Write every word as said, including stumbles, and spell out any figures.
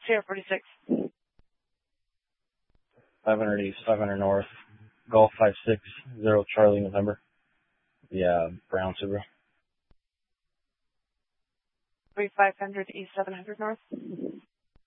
Sierra forty-six. five hundred east, five hundred north, Golf five six zero Charlie November. Yeah, brown Subaru. three five hundred east, seven hundred north.